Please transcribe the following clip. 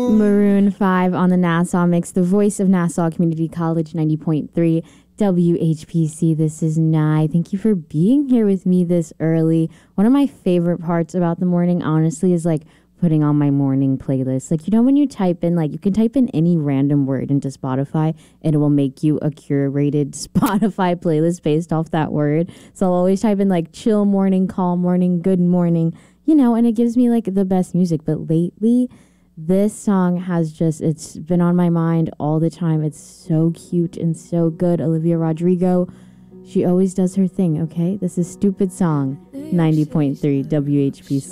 Maroon 5 on the Nassau Mix, the voice of Nassau Community College, 90.3 WHPC. This is Nye. Thank you for being here with me this early. One of my favorite parts about the morning, honestly, is like putting on my morning playlist. Like, you know, when you type in, like, you can type in any random word into Spotify and it will make you a curated Spotify playlist based off that word. So I'll always type in like chill morning, calm morning, good morning, you know, and it gives me like the best music. But lately, this song has just, it's been on my mind all the time. It's so cute and so good. Olivia Rodrigo, she always does her thing, okay? This is Stupid Song, 90.3 WHPC.